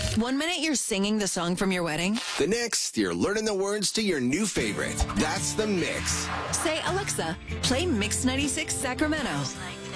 1 minute you're singing the song from your wedding. The next, you're learning the words to your new favorite. That's the mix. Say, Alexa, play Mix 96 Sacramento.